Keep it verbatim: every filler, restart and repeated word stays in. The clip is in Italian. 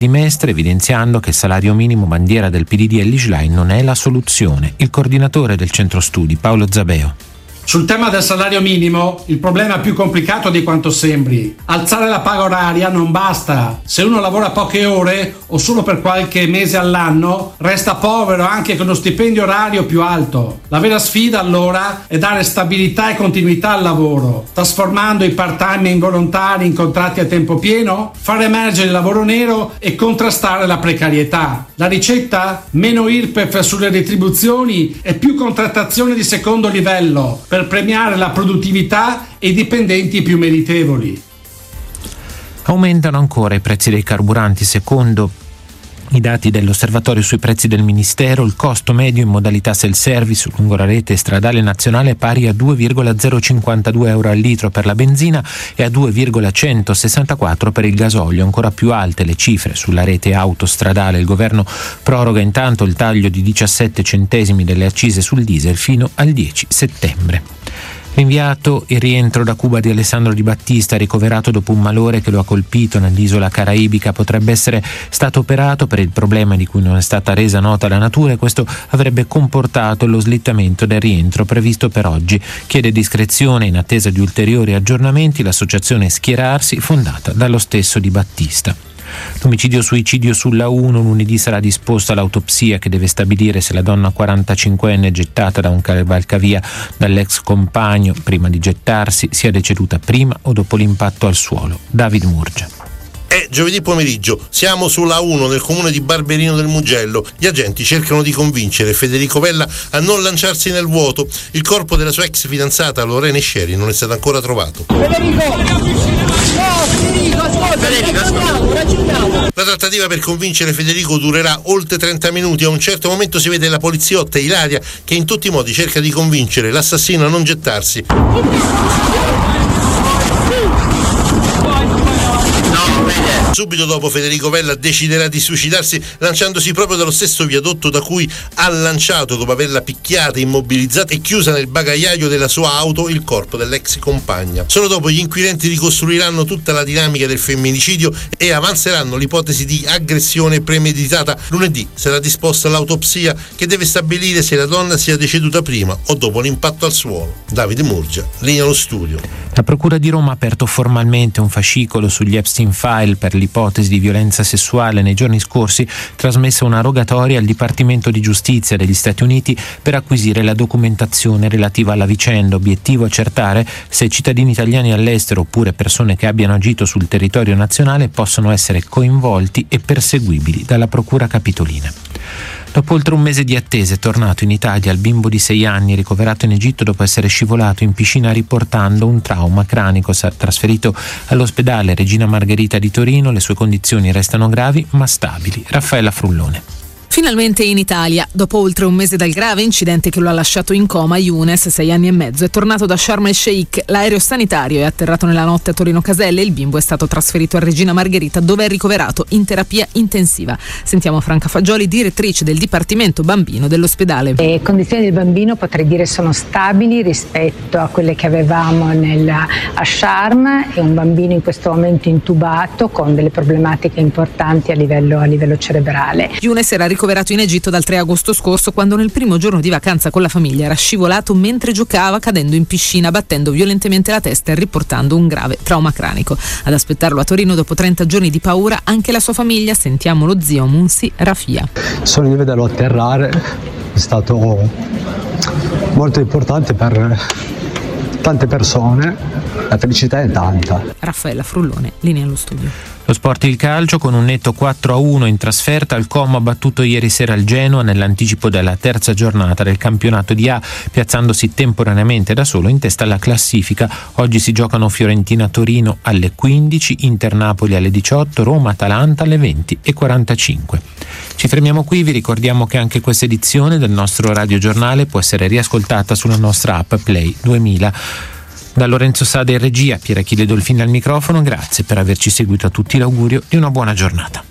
di Mestre, evidenziando che il salario minimo bandiera del P D D e l'I S L A I non è la soluzione. Il coordinatore del centro studi, Paolo Zabeo. Sul tema del salario minimo, il problema è più complicato di quanto sembri. Alzare la paga oraria non basta. Se uno lavora poche ore o solo per qualche mese all'anno, resta povero anche con uno stipendio orario più alto. La vera sfida allora è dare stabilità e continuità al lavoro, trasformando i part-time involontari in contratti a tempo pieno, far emergere il lavoro nero e contrastare la precarietà. La ricetta? Meno I R P E F sulle retribuzioni e più contrattazione di secondo livello, per premiare la produttività e i dipendenti più meritevoli. Aumentano ancora i prezzi dei carburanti. Secondo i dati dell'osservatorio sui prezzi del Ministero, il costo medio in modalità self-service lungo la rete stradale nazionale è pari a due virgola zero cinquantadue euro al litro per la benzina e a due virgola centosessantaquattro per il gasolio. Ancora più alte le cifre sulla rete autostradale. Il governo proroga intanto il taglio di diciassette centesimi delle accise sul diesel fino al dieci settembre. Rinviato il rientro da Cuba di Alessandro Di Battista, ricoverato dopo un malore che lo ha colpito nell'isola caraibica. Potrebbe essere stato operato per il problema di cui non è stata resa nota la natura e questo avrebbe comportato lo slittamento del rientro previsto per oggi. Chiede discrezione in attesa di ulteriori aggiornamenti l'associazione Schierarsi, fondata dallo stesso Di Battista. L'omicidio-suicidio sulla uno, lunedì sarà disposta l'autopsia che deve stabilire se la donna quarantacinquenne gettata da un cavalcavia dall'ex compagno prima di gettarsi sia deceduta prima o dopo l'impatto al suolo. David Murgia. È giovedì pomeriggio, siamo sulla uno nel comune di Barberino del Mugello. Gli agenti cercano di convincere Federico Vella a non lanciarsi nel vuoto. Il corpo della sua ex fidanzata Lorena Scieri non è stato ancora trovato. Federico! No, Federico, ascolta! Federico, ascolta! La trattativa per convincere Federico durerà oltre trenta minuti. A un certo momento si vede la poliziotta Ilaria che in tutti i modi cerca di convincere l'assassino a non gettarsi. Subito dopo Federico Vella deciderà di suicidarsi lanciandosi proprio dallo stesso viadotto da cui ha lanciato, dopo averla picchiata, immobilizzata e chiusa nel bagagliaio della sua auto, il corpo dell'ex compagna. Solo dopo gli inquirenti ricostruiranno tutta la dinamica del femminicidio e avanzeranno l'ipotesi di aggressione premeditata. Lunedì sarà disposta l'autopsia che deve stabilire se la donna sia deceduta prima o dopo l'impatto al suolo. Davide Murgia, linea allo studio. La Procura di Roma ha aperto formalmente un fascicolo sugli Epstein File per l'ipotesi di violenza sessuale. Nei giorni scorsi trasmessa una rogatoria al Dipartimento di Giustizia degli Stati Uniti per acquisire la documentazione relativa alla vicenda. Obiettivo: accertare se cittadini italiani all'estero oppure persone che abbiano agito sul territorio nazionale possono essere coinvolti e perseguibili dalla Procura Capitolina. Dopo oltre un mese di attesa è tornato in Italia il bimbo di sei anni ricoverato in Egitto dopo essere scivolato in piscina riportando un trauma cranico. Sarà trasferito all'ospedale Regina Margherita di Torino. Le sue condizioni restano gravi ma stabili. Raffaella Frullone. Finalmente in Italia, dopo oltre un mese dal grave incidente che lo ha lasciato in coma, Younes, sei anni e mezzo, è tornato da Sharm el Sheikh. L'aereo sanitario è atterrato nella notte a Torino Caselle e il bimbo è stato trasferito a Regina Margherita, dove è ricoverato in terapia intensiva. Sentiamo Franca Fagioli, direttrice del Dipartimento Bambino dell'ospedale. Le condizioni del bambino potrei dire sono stabili rispetto a quelle che avevamo nel, a Sharm. È un bambino in questo momento intubato con delle problematiche importanti a livello, a livello cerebrale. Younes era ricoverato in Egitto dal tre agosto scorso, quando nel primo giorno di vacanza con la famiglia era scivolato mentre giocava, cadendo in piscina, battendo violentemente la testa e riportando un grave trauma cranico. Ad aspettarlo a Torino dopo trenta giorni di paura anche la sua famiglia. Sentiamo lo zio Munsi Rafia. Solo di vederlo atterrare è stato molto importante per tante persone, la felicità è tanta. Raffaella Frullone, linea allo studio. Lo sport, il calcio, con un netto quattro a uno in trasferta. Il Como ha battuto ieri sera il Genoa nell'anticipo della terza giornata del campionato di A, piazzandosi temporaneamente da solo in testa alla classifica. Oggi si giocano Fiorentina-Torino alle quindici, Inter-Napoli alle diciotto, Roma-Atalanta alle venti e quarantacinque. Ci fermiamo qui, vi ricordiamo che anche questa edizione del nostro radiogiornale può essere riascoltata sulla nostra app Play duemila. Da Lorenzo Sade in regia, Pier Achille Dolfini al microfono, grazie per averci seguito a tutti, l'augurio di una buona giornata.